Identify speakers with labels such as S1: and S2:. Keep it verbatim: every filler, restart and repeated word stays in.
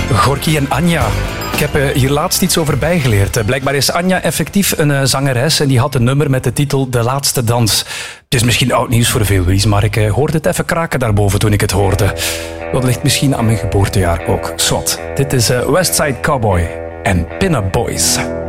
S1: Gorky en Anja. Ik heb uh, hier laatst iets over bijgeleerd. Uh, blijkbaar is Anja effectief een uh, zangeres en die had een nummer met de titel De Laatste Dans. Het is misschien oud nieuws voor veel, Ries, maar ik uh, hoorde het even kraken daarboven toen ik het hoorde. Dat ligt misschien aan mijn geboortejaar ook. Zwat, dit is uh, Westside Cowboy en Pin-Up Boys.